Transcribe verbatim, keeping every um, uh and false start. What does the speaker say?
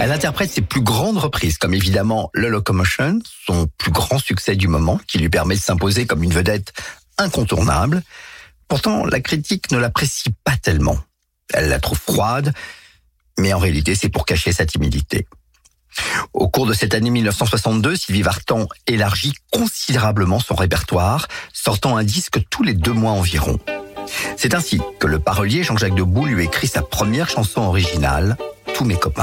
Elle interprète ses plus grandes reprises, comme évidemment Le Locomotion, son plus grand succès du moment, qui lui permet de s'imposer comme une vedette incontournable. Pourtant, la critique ne l'apprécie pas tellement. Elle la trouve froide, mais en réalité, c'est pour cacher sa timidité. Au cours de cette année mille neuf cent soixante-deux, Sylvie Vartan élargit considérablement son répertoire, sortant un disque tous les deux mois environ. C'est ainsi que le parolier Jean-Jacques Debout lui écrit sa première chanson originale, Tous mes copains.